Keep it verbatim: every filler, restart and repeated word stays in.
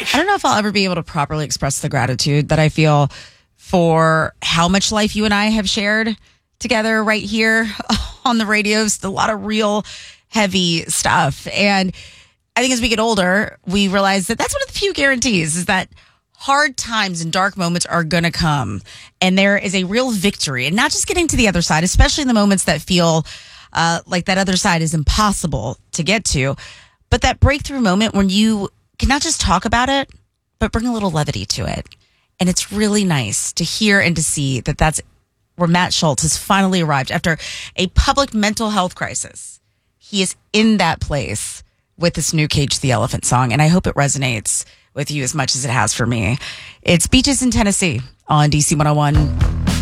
I don't know if I'll ever be able to properly express the gratitude that I feel for how much life you and I have shared together right here on the radios. A lot of real heavy stuff. And I think as we get older, we realize that that's one of the few guarantees is that hard times and dark moments are going to come. And there is a real victory. And not just getting to the other side, especially in the moments that feel uh, like that other side is impossible to get to. But that breakthrough moment when you can not just talk about it, but bring a little levity to it. And it's really nice to hear and to see that that's where Matt Schultz has finally arrived after a public mental health crisis. He is in that place with this new Cage the Elephant song, and I hope it resonates with you as much as it has for me. It's Beaches in Tennessee on D C one oh one.